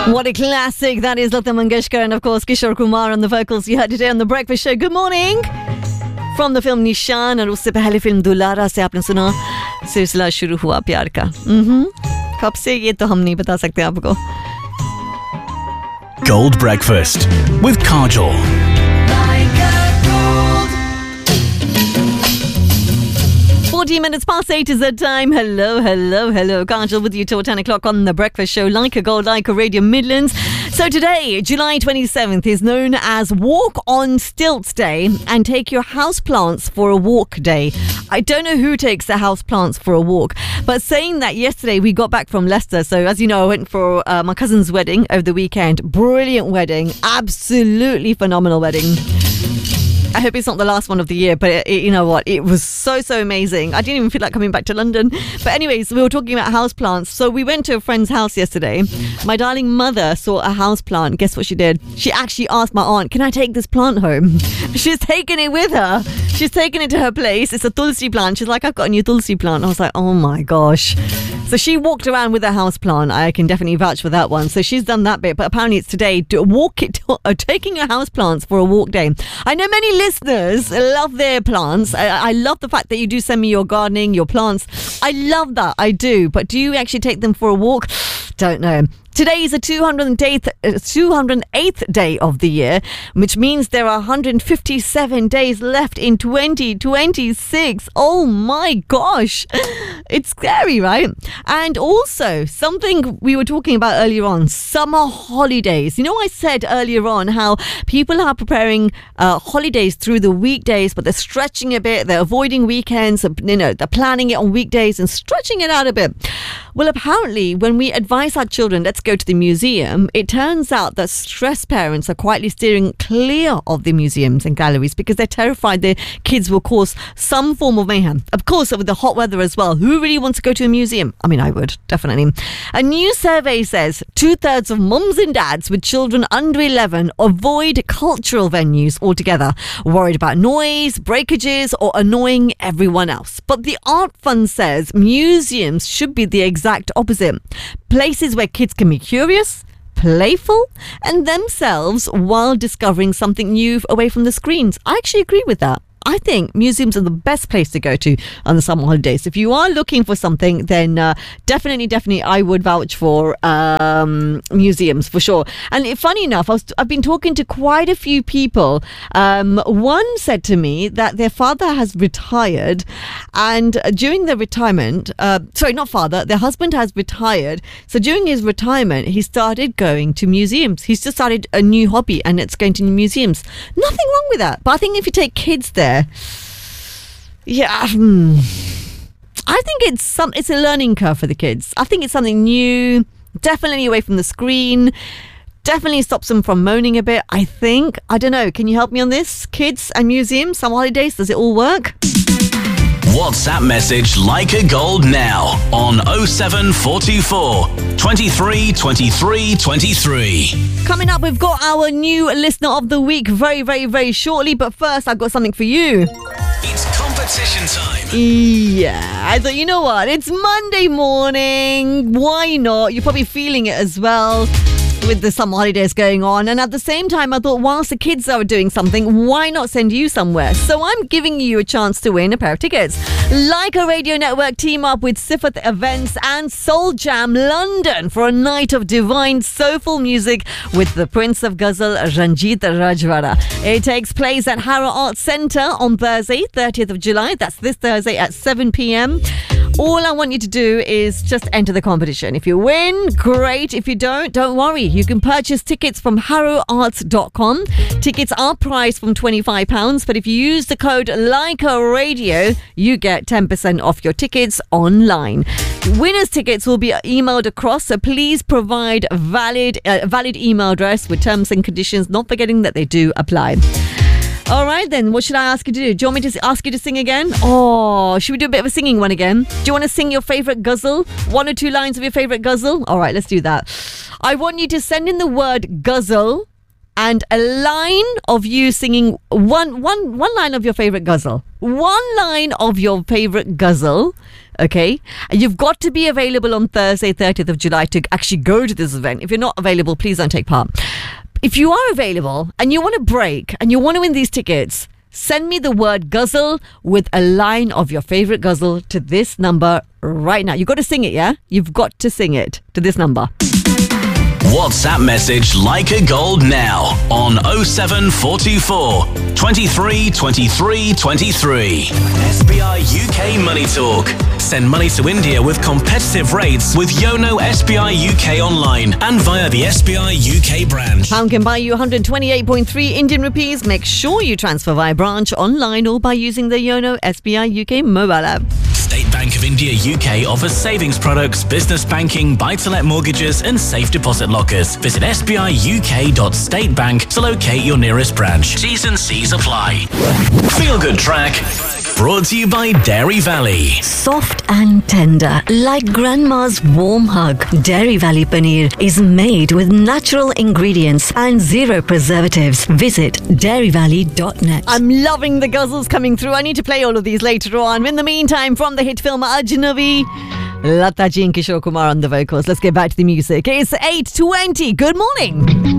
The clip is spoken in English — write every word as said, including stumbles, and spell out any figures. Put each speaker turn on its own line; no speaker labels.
What a classic that is, Lata Mangeshkar and of course Kishore Kumar on the vocals you heard today on The Breakfast Show. Good morning from the film Nishan, और उससे पहले film दुलारा से आपने सुना सिलसिला शुरू हुआ प्यार का. हम्म कब से ये तो हम नहीं बता सकते आपको.
Gold Breakfast with Kajol.
forty minutes past eight is the time. Hello, hello, hello. Kajol with you till ten o'clock on The Breakfast Show. Like a Gold, like a Radio Midlands. So today, July twenty-seventh, is known as Walk on Stilts Day and Take Your Houseplants for a Walk Day. I don't know who takes their houseplants for a walk, but saying that, yesterday we got back from Leicester. So as you know, I went for uh, my cousin's wedding over the weekend. Brilliant wedding. Absolutely phenomenal wedding. I hope it's not the last one of the year, but it, it, you know what? It was so, so amazing. I didn't even feel like coming back to London. But anyways, we were talking about houseplants. So we went to a friend's house yesterday. My darling mother saw a houseplant. Guess what she did? She actually asked my aunt, can I take this plant home? She's taken it with her. She's taken it to her place. It's a tulsi plant. She's like, I've got a new tulsi plant. I was like, oh my gosh. So she walked around with a houseplant. I can definitely vouch for that one. So she's done that bit. But apparently it's today, to walk it, uh, taking your houseplants for a walk day. I know many listeners love their plants. I, I love the fact that you do send me your gardening, your plants. I love that. I do. But do you actually take them for a walk? Don't know. Today is the two hundred eighth, uh, two hundred eighth day of the year, which means there are one hundred fifty-seven days left in twenty twenty-six. Oh my gosh. It's scary, right? And also, something we were talking about earlier on, summer holidays. You know, I said earlier on how people are preparing uh, holidays through the weekdays, but they're stretching a bit. They're avoiding weekends. You know, they're planning it on weekdays and stretching it out a bit. Well, apparently, when we advise our children, let's go to the museum, it turns out that stressed parents are quietly steering clear of the museums and galleries because they're terrified their kids will cause some form of mayhem. Of course, with the hot weather as well. Who really wants to go to a museum? I mean, I would, definitely. A new survey says two-thirds of mums and dads with children under eleven avoid cultural venues altogether, worried about noise, breakages, or annoying everyone else. But the Art Fund says museums should be the exact opposite. Places where kids can be curious, playful, and themselves while discovering something new away from the screens. I actually agree with that. I think museums are the best place to go to on the summer holidays. If you are looking for something, then uh, definitely, definitely, I would vouch for um, museums for sure. And it, funny enough, I was, I've been talking to quite a few people. Um, one said to me that their father has retired, and during the retirement, uh, sorry, not father, their husband has retired. So during his retirement, he started going to museums. He's just started a new hobby, and it's going to museums. Nothing wrong with that. But I think if you take kids there, yeah, hmm. I think it's some. It's a learning curve for the kids. I think it's something new, definitely away from the screen. Definitely stops them from moaning a bit. I think. I don't know. Can you help me on this? Kids and museums, summer holidays. Does it all work?
WhatsApp message Like a Gold now on oh seven four two four, twenty-three twenty-three twenty-three.
Coming up, we've got our new listener of the week very, very, very shortly. But first, I've got something for you.
It's competition time.
Yeah, I thought, you know what? It's Monday morning. Why not? You're probably feeling it as well with the summer holidays going on. And at the same time, I thought, whilst the kids are doing something, why not send you somewhere? So I'm giving you a chance to win a pair of tickets. Like a Radio Network team up with Sifat Events and Soul Jam London for a night of divine soulful music with the Prince of Ghazal, Ranjit Rajwara. It takes place at Harrow Arts Centre on Thursday, thirtieth of July. That's this Thursday at seven p.m. All I want you to do is just enter the competition. If you win, great. If you don't, don't worry. You can purchase tickets from harrow arts dot com. Tickets are priced from twenty-five pounds, but if you use the code LikeARadio, you get ten percent off your tickets online. Winners' tickets will be emailed across, so please provide valid, uh, valid email address with terms and conditions, not forgetting that they do apply. All right, then. What should I ask you to do? Do you want me to ask you to sing again? Oh, should we do a bit of a singing one again? Do you want to sing your favourite ghazal? One or two lines of your favourite ghazal? All right, let's do that. I want you to send in the word ghazal and a line of you singing one, one, one line of your favourite ghazal. One line of your favourite ghazal. Okay? And you've got to be available on Thursday, thirtieth of July to actually go to this event. If you're not available, please don't take part. If you are available and you want to break and you want to win these tickets, send me the word guzzle with a line of your favorite guzzle to this number right now. You've got to sing it, yeah? You've got to sing it to this number.
WhatsApp message Like a Gold now on oh seven four two four, twenty-three, twenty-three, twenty-three. S B I U K Money Talk. Send money to India with competitive rates with Yono S B I U K online and via the S B I U K branch.
Pound can buy you one hundred twenty-eight point three Indian rupees. Make sure you transfer via branch, online or by using the Yono S B I U K mobile app.
State Bank of India U K offers savings products, business banking, buy-to-let mortgages and safe deposit lockers. Visit S B I U K dot state bank to locate your nearest branch. T's and C's apply. Feel Good Track. Brought to you by Dairy Valley.
Soft and tender, like grandma's warm hug. Dairy Valley Paneer is made with natural ingredients and zero preservatives. Visit dairy valley dot net. I'm loving the guzzles coming through. I need to play all of these later on. In the meantime, from the hit film Ajnabi, Lata Ji and Kishore Kumar on the vocals. Let's get back to the music. It's eight twenty. Good morning.